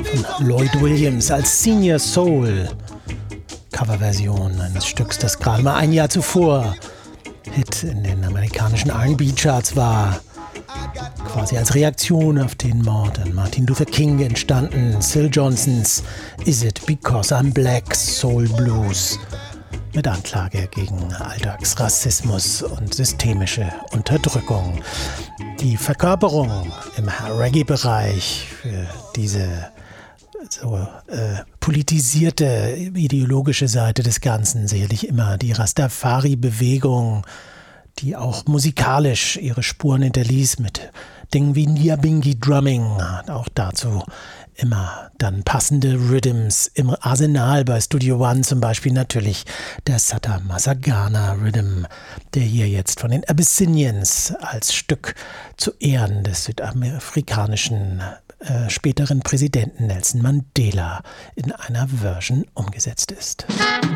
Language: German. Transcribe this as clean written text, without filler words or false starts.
von Lloyd Williams als Senior Soul Coverversion eines Stücks, das gerade mal ein Jahr zuvor Hit in den amerikanischen R&B-Charts war. Quasi als Reaktion auf den Mord an Martin Luther King entstanden. Syl Johnsons Is It Because I'm Black Soul Blues mit Anklage gegen Alltagsrassismus und systemische Unterdrückung. Die Verkörperung im Reggae-Bereich für diese politisierte ideologische Seite des Ganzen sicherlich immer die Rastafari-Bewegung, die auch musikalisch ihre Spuren hinterließ mit Dingen wie Nyabingi Drumming, auch dazu immer dann passende Rhythms im Arsenal bei Studio One, zum Beispiel natürlich der Sata Masagana Rhythm, der hier jetzt von den Abyssinians als Stück zu Ehren des südafrikanischen späteren Präsidenten Nelson Mandela in einer Version umgesetzt ist.